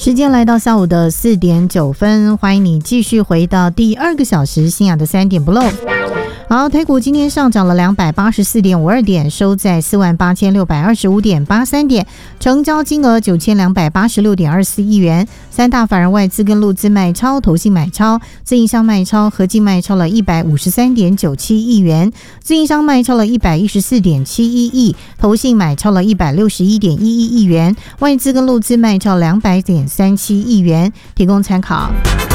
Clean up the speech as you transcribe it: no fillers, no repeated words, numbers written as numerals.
时间来到下午的4点9分，欢迎你继续回到第2个小时新雅的3点不漏。好，台股今天上涨了284.52点，收在48625.83点，成交金额9286.24亿元。三大法人外资跟陆资卖超，投信买超，自营商卖超，合计卖超了153.97亿元，自营商卖超了114.71亿，投信买超了161.11亿元，外资跟陆资卖超200.37亿元，提供参考。